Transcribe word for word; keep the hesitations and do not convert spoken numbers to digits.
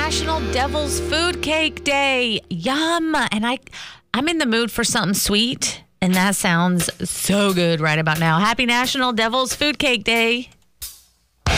National Devil's Food Cake Day. Yum. And I, I'm in the mood for something sweet, and that sounds so good right about now. Happy National Devil's Food Cake Day.